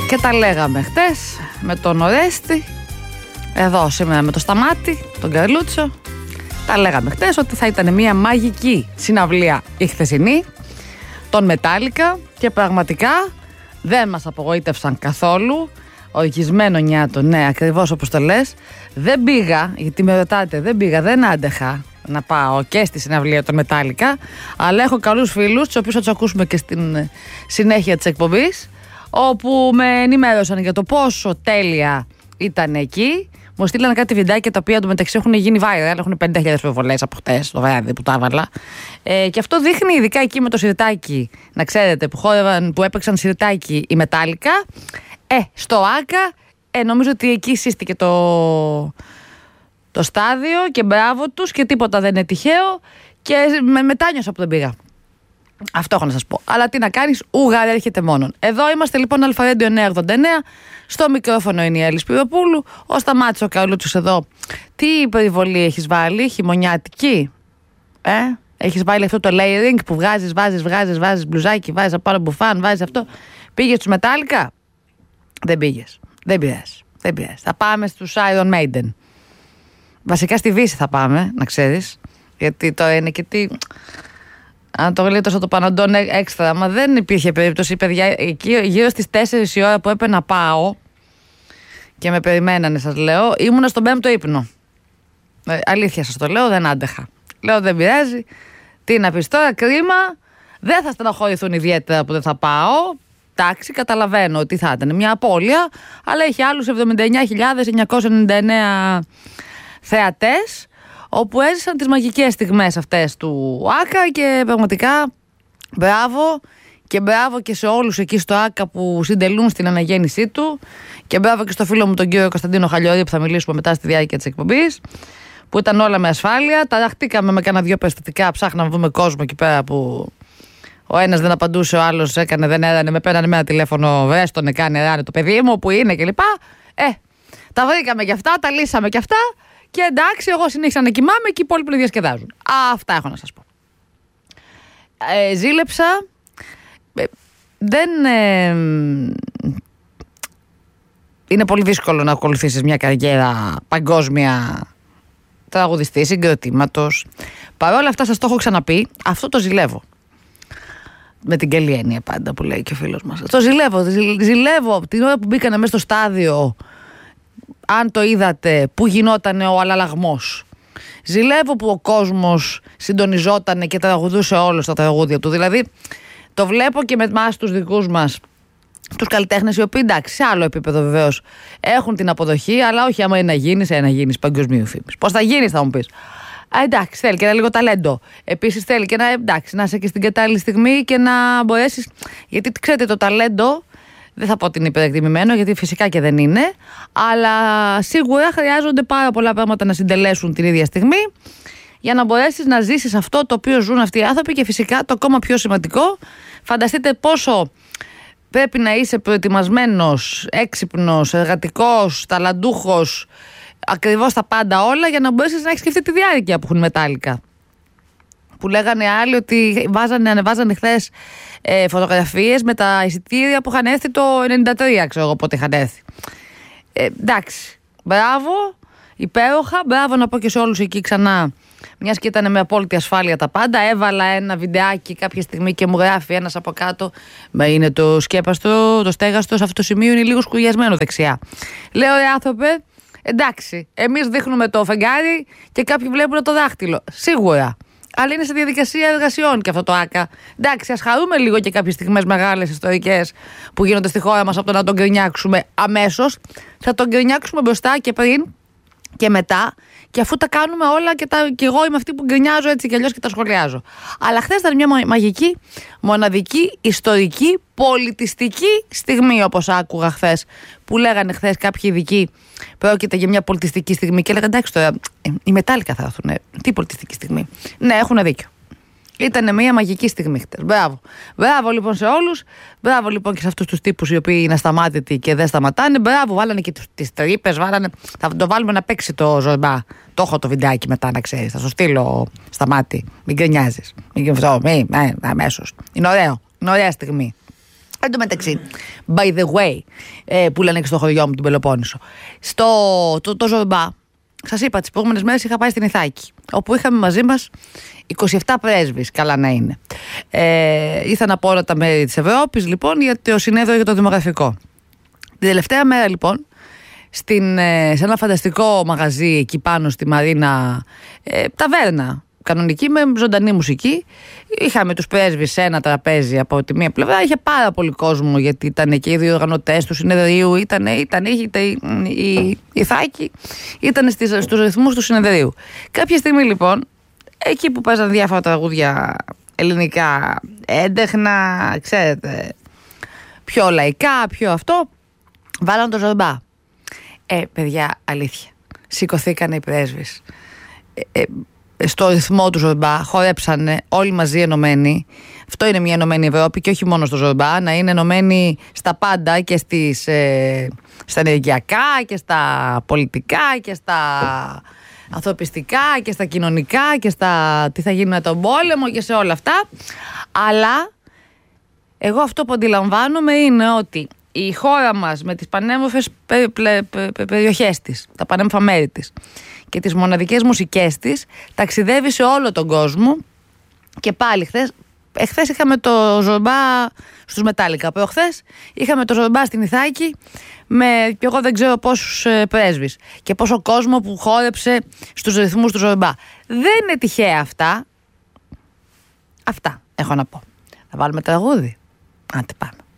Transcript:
Και τα λέγαμε χτες με τον Ορέστη, εδώ σήμερα με το Σταμάτη, τον Καρλούτσο. Τα λέγαμε χτες ότι θα ήταν μια μαγική συναυλία η χθεσινή, τον Μετάλικα, και πραγματικά δεν μας απογοήτευσαν καθόλου. Οργισμένο νιάτο, ναι, ακριβώς όπως το λες. Δεν πήγα, γιατί με ρωτάτε, δεν άντεχα να πάω και στη συναυλία των Μετάλικα, αλλά έχω καλούς φίλους, τους οποίους θα τους ακούσουμε και στην συνέχεια της εκπομπής, όπου με ενημέρωσαν για το πόσο τέλεια ήταν εκεί. Μου στείλανε κάτι βιντεάκια τα οποία εντωμεταξύ έχουν γίνει viral, έχουν 50.000 προβολές από χτες το βράδυ που τα έβαλα. Και αυτό δείχνει, ειδικά εκεί με το σιρτάκι, να ξέρετε, που έπαιξαν σιρτάκι η Μετάλικα. Στο Άκα, νομίζω ότι εκεί σύστηκε το στάδιο και μπράβο τους και τίποτα δεν είναι τυχαίο και μετάνιωσα που δεν πήγα. Αυτό έχω να σας πω. Αλλά τι να κάνεις, ούγα έρχεται μόνον. Εδώ είμαστε λοιπόν Αλφαρέντιο 989. Στο μικρόφωνο είναι η Έλλη Σπυροπούλου. Ο Σταμάτης ο Καρλούτσος εδώ. Τι περιβολή έχεις βάλει, χειμωνιάτικη? Έχεις βάλει αυτό το layering που βάζεις μπλουζάκι, βάζεις απάνω μπουφάν, βάζεις αυτό. Πήγες στους Μετάλικα? Δεν πήγες. Δεν πειράζει. Θα πάμε στους Iron Maiden. Βασικά στη Δύση θα πάμε, να ξέρεις. Γιατί τώρα είναι και τι. Αν το γλίτωσα το Παναντών έξτρα, μα δεν υπήρχε περίπτωση, παιδιά. Εκεί γύρω στις 4 η ώρα που έπρεπε να πάω και με περιμένανε, σας λέω, ήμουνα στον 5ο ύπνο. Αλήθεια σας το λέω, δεν άντεχα. Λέω δεν πειράζει. Τι να πεις τώρα, κρίμα. Δεν θα στεναχωρηθούν ιδιαίτερα που δεν θα πάω. Εντάξει, καταλαβαίνω ότι θα ήταν μια απώλεια, αλλά έχει άλλους 79.999 θεατές, όπου έζησαν τις μαγικές στιγμές αυτές του Άκα και πραγματικά μπράβο και σε όλους εκεί στο Άκα που συντελούν στην αναγέννησή του, και μπράβο και στο φίλο μου τον κύριο Κωνσταντίνο Χαλιορή που θα μιλήσουμε μετά στη διάρκεια της εκπομπής, που ήταν όλα με ασφάλεια. Ταραχτήκαμε με κάνα δυο περιστατικά, ψάχναμε να βρούμε κόσμο εκεί πέρα που ο ένας δεν απαντούσε, ο άλλος δεν έρανε, με παίρνανε με ένα τηλέφωνο, βρες τον ράνε το παιδί μου που είναι κλπ. Τα βρήκαμε κι αυτά, τα λύσαμε κι αυτά. Και εντάξει, εγώ συνέχισα να κοιμάμαι και οι υπόλοιποι να διασκεδάζουν. Αυτά έχω να σας πω. Ζήλεψα. Είναι πολύ δύσκολο να ακολουθήσεις μια καριέρα παγκόσμια τραγουδιστή, συγκροτήματος. Παρ' όλα αυτά, σας το έχω ξαναπεί, αυτό το ζηλεύω. Με την καλή έννοια πάντα που λέει και ο φίλος μας. Το ζηλεύω την ώρα που μπήκανε μέσα στο στάδιο. Αν το είδατε, που γινόταν ο αλλαλαγμός. Ζηλεύω που ο κόσμος συντονιζόταν και τραγουδούσε όλο στα τραγούδια του. Δηλαδή, το βλέπω και με εμάς τους δικούς μας, τους καλλιτέχνες, οι οποίοι εντάξει, σε άλλο επίπεδο βεβαίως έχουν την αποδοχή, αλλά όχι άμα είναι να γίνεις παγκοσμίου φήμης. Πώς θα γίνεις, θα μου πεις. Εντάξει, θέλει και ένα λίγο ταλέντο. Επίσης θέλει και να είσαι και στην κατάλληλη στιγμή και να μπορέσεις. Γιατί ξέρετε, το ταλέντο. Δεν θα πω ότι είναι υπερεκτιμημένο, γιατί φυσικά και δεν είναι, αλλά σίγουρα χρειάζονται πάρα πολλά πράγματα να συντελέσουν την ίδια στιγμή για να μπορέσεις να ζήσεις αυτό το οποίο ζουν αυτοί οι άνθρωποι. Και φυσικά το ακόμα πιο σημαντικό, φανταστείτε πόσο πρέπει να είσαι προετοιμασμένος, έξυπνος, εργατικός, ταλαντούχος, ακριβώς τα πάντα όλα, για να μπορέσεις να έχεις και αυτή τη διάρκεια που έχουν Μετάλικα. Που λέγανε άλλοι ότι ανεβάζανε χθες φωτογραφίες με τα εισιτήρια που είχαν έρθει το 93, ξέρω εγώ πότε είχαν έρθει. Εντάξει, μπράβο, υπέροχα, μπράβο να πω και σε όλους εκεί ξανά, μιας και ήταν με απόλυτη ασφάλεια τα πάντα. Έβαλα ένα βιντεάκι κάποια στιγμή και μου γράφει ένας από κάτω, μα είναι το σκέπαστο, το στέγαστο, σε αυτό το σημείο είναι λίγο σκουριασμένο δεξιά. Λέω, ρε άνθρωπε, εντάξει, εμείς δείχνουμε το φεγγάρι και κάποιοι βλέπουν το δάχτυλο, σίγουρα. Αλλά είναι σε διαδικασία εργασιών και αυτό το Άκα. Εντάξει, ας χαρούμε λίγο και κάποιες στιγμές μεγάλες ιστορικές που γίνονται στη χώρα μας, από το να τον γκρινιάξουμε αμέσως. Θα τον γκρινιάξουμε μπροστά και πριν και μετά. Και αφού τα κάνουμε όλα και εγώ είμαι αυτή που γκρινιάζω έτσι κι αλλιώς και τα σχολιάζω. Αλλά χθες ήταν μια μαγική, μοναδική, ιστορική, πολιτιστική στιγμή, όπως άκουγα χθες. Που λέγανε χθες κάποιοι ειδικοί, πρόκειται για μια πολιτιστική στιγμή. Και έλεγαν, εντάξει τώρα, οι Μετάλικα θα έρθουν. Τι πολιτιστική στιγμή? Ναι, έχουν δίκιο. Ήταν μια μαγική στιγμή χτες. Μπράβο. Μπράβο λοιπόν σε όλους. Μπράβο λοιπόν και σε αυτούς τους τύπους οι οποίοι είναι ασταμάτητοι και δεν σταματάνε. Μπράβο, βάλανε και τις τρύπες. Θα το βάλουμε να παίξει το Ζορμπά. Το έχω το βιντεάκι μετά, να ξέρεις. Θα σου στείλω Σταμάτη. Μην γκρινιάζεις. Αμέσως. Είναι ωραίο. Είναι ωραία στιγμή. Εν τω μεταξύ, by the way, που λένε και στο χωριό μου την Πελοπόννησο, το Ζορμπά, σας είπα, τις προηγούμενες μέρες είχα πάει στην Ιθάκη, όπου είχαμε μαζί μας 27 πρέσβεις, καλά να είναι. Ήρθαν από όλα τα μέρη της Ευρώπης, λοιπόν, για το συνέδριο για το δημογραφικό. Την τελευταία μέρα, λοιπόν, σε ένα φανταστικό μαγαζί εκεί πάνω στη Μαρίνα, ταβέρνα κανονική με ζωντανή μουσική, είχαμε τους πρέσβεις σε ένα τραπέζι από τη μία πλευρά. Είχε πάρα πολύ κόσμο, γιατί ήταν και οι διοργανωτές του συνεδρίου, η Ιθάκη ήταν στους ρυθμούς του συνεδρίου. Κάποια στιγμή, λοιπόν, εκεί που παίζαν διάφορα τραγούδια ελληνικά, έντεχνα, ξέρετε, πιο λαϊκά, πιο αυτό, βάλαν το Ζορμπά. Παιδιά, αλήθεια, σηκωθήκανε οι πρέσβεις στο ρυθμό του Ζορμπά, χορέψανε όλοι μαζί ενωμένοι. Αυτό είναι μια ενωμένη Ευρώπη, και όχι μόνο στο Ζορμπά, να είναι ενωμένοι στα πάντα, και στα ενεργειακά και στα πολιτικά και στα ανθρωπιστικά και στα κοινωνικά και στα τι θα γίνει με τον πόλεμο και σε όλα αυτά. Αλλά εγώ αυτό που αντιλαμβάνομαι είναι ότι η χώρα μας με τις πανέμορφες περιοχές της, τα πανέμορφα μέρη της και τις μοναδικές μουσικές της, ταξιδεύει σε όλο τον κόσμο. Και πάλι εχθές είχαμε το Ζορμπά στους Μετάλλικα, προχθές είχαμε το Ζορμπά στην Ιθάκη και εγώ δεν ξέρω πόσους πρέσβεις και πόσο κόσμο που χόρεψε στους ρυθμούς του Ζορμπά. Δεν είναι τυχαία αυτά. Αυτά έχω να πω. Θα βάλουμε τραγούδι. Άντε πάμε.